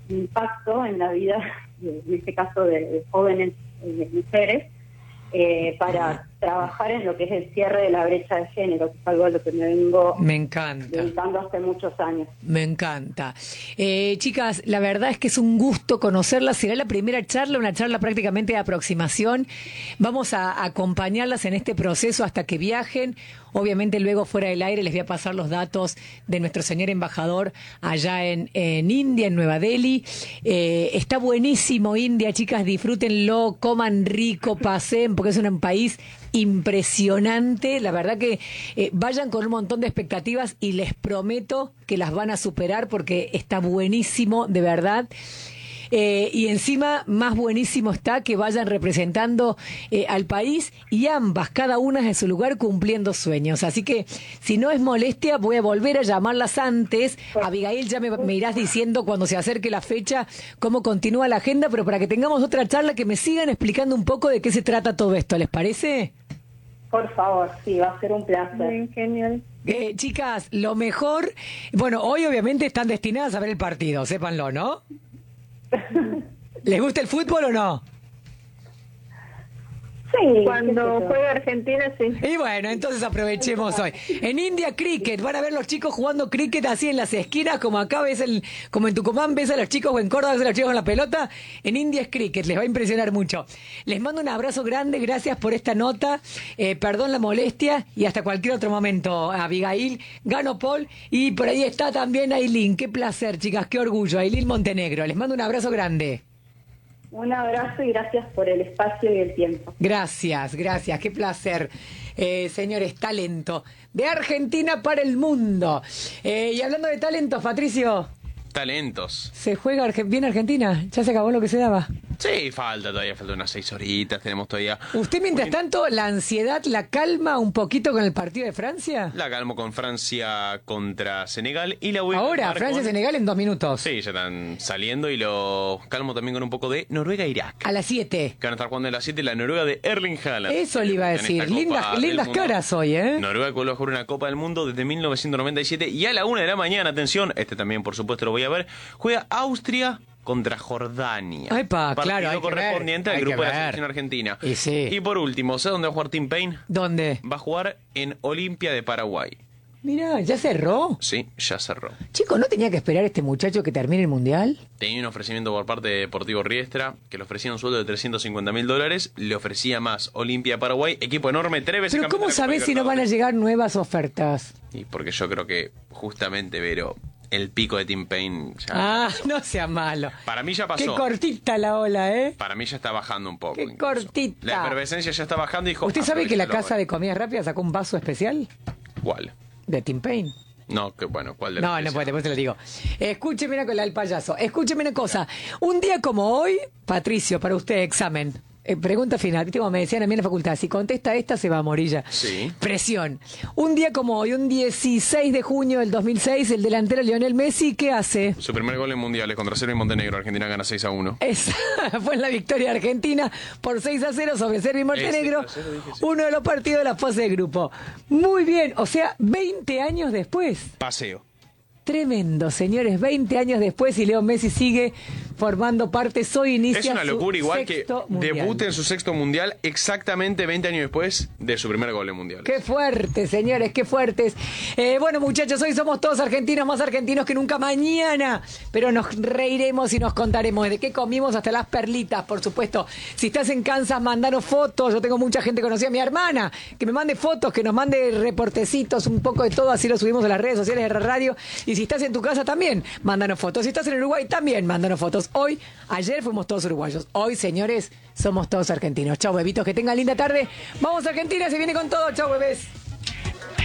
impacto en la vida, en este caso de jóvenes mujeres, para trabajar en lo que es el cierre de la brecha de género, que es algo a lo que me vengo dedicando hace muchos años. Me encanta. Chicas, la verdad es que es un gusto conocerlas. Será la primera charla, una charla prácticamente de aproximación. Vamos a acompañarlas en este proceso hasta que viajen. Obviamente luego fuera del aire les voy a pasar los datos de nuestro señor embajador allá en India, en Nueva Delhi. Está buenísimo India, chicas, disfrútenlo, coman rico, pasen, porque es un país impresionante. La verdad que vayan con un montón de expectativas y les prometo que las van a superar porque está buenísimo, de verdad. Y encima más buenísimo está que vayan representando al país y ambas, cada una en su lugar, cumpliendo sueños. Así que si no es molestia, voy a volver a llamarlas antes. Abigail, ya me irás diciendo cuando se acerque la fecha cómo continúa la agenda, pero para que tengamos otra charla, que me sigan explicando un poco de qué se trata todo esto, ¿les parece? Por favor, sí, va a ser un placer. Bien, genial. Chicas, lo mejor, bueno, hoy obviamente están destinadas a ver el partido, sépanlo, ¿no? ¿Les gusta el fútbol o no? Sí. Cuando juega Argentina, sí. Y bueno, entonces aprovechemos hoy. En India, cricket. Van a ver los chicos jugando cricket así en las esquinas, como acá ves, como en Tucumán ves a los chicos, o en Córdoba ves a los chicos con la pelota. En India es cricket, les va a impresionar mucho. Les mando un abrazo grande, gracias por esta nota. Perdón la molestia y hasta cualquier otro momento, Abigail. Gano Paul y por ahí está también Ailín. Qué placer, chicas, qué orgullo. Ailín Montenegro. Les mando un abrazo grande. Un abrazo y gracias por el espacio y el tiempo. Gracias, qué placer. Señores, talento de Argentina para el mundo. Y hablando de talentos, Patricio. Talentos. ¿Se juega bien Argentina? ¿Ya se acabó lo que se daba? Sí, falta unas 6 horitas, tenemos todavía... ¿Usted mientras tanto la ansiedad la calma un poquito con el partido de Francia? La calmo con Francia contra Senegal y la voy a ahora, Francia-Senegal en 2 minutos. Sí, ya están saliendo y lo calmo también con un poco de Noruega-Irak. A las 7. Que van a estar jugando a las 7 la Noruega de Erling Haaland. Eso le iba a decir, lindas caras hoy, ¿eh? Noruega vuelve a jugar una Copa del Mundo desde 1997 y a la 1 de la mañana, atención, también por supuesto lo voy a ver, juega Austria contra Jordania. Epa, claro, hay correspondiente al grupo de la selección argentina. Sí. Y por último, ¿sabes dónde va a jugar Tim Payne? ¿Dónde? Va a jugar en Olimpia de Paraguay. Mirá, ¿ya cerró? Sí, ya cerró. Chicos, ¿no tenía que esperar este muchacho que termine el Mundial? Tenía un ofrecimiento por parte de Deportivo Riestra, que le ofrecía un sueldo de $350.000, le ofrecía más Olimpia de Paraguay, equipo enorme, 3 veces campeón. Pero ¿cómo sabés si no van a llegar nuevas ofertas? Y porque yo creo que justamente, Vero, el pico de Tim Payne ya pasó. No sea malo. Para mí ya pasó. Qué cortita la ola, ¿eh? Para mí ya está bajando un poco. Qué incluso. Cortita. La efervescencia ya está bajando y dijo... ¿Usted sabe que la casa de comidas rápidas sacó un vaso especial? ¿Cuál? De Tim Payne. No, que bueno, ¿cuál de No, puede, después te lo digo. Escúcheme una cosa, el payaso. Escúcheme una cosa. Un día como hoy, Patricio, para usted, examen. Pregunta final, ¿viste? Como me decían a mí en la facultad, si contesta esta se va a morir ya. Sí. Presión. Un día como hoy, un 16 de junio del 2006, el delantero Lionel Messi, ¿qué hace? Su primer gol en mundiales contra Serbia y Montenegro. Argentina gana 6-1. Esa fue la victoria argentina por 6-0 sobre Serbia y Montenegro. Uno de los partidos de la fase de grupo. Muy bien, o sea, 20 años después. Paseo. Tremendo, señores, 20 años después y Leo Messi sigue formando parte. Hoy inicia es una locura, igual que mundial. Debute en su 6º mundial exactamente 20 años después de su primer gol en mundial. Qué fuerte, señores, qué fuertes. Bueno, muchachos, hoy somos todos argentinos, más argentinos que nunca mañana, pero nos reiremos y nos contaremos de qué comimos hasta las perlitas, por supuesto. Si estás en Kansas, mandanos fotos. Yo tengo mucha gente conocida, mi hermana, que me mande fotos, que nos mande reportecitos, un poco de todo, así lo subimos a las redes sociales de la radio. Y si estás en tu casa también, mándanos fotos. Si estás en Uruguay también, mándanos fotos. Ayer fuimos todos uruguayos. Hoy, señores, somos todos argentinos. Chau, bebitos, que tengan linda tarde. Vamos a Argentina, se viene con todo. Chau, bebés.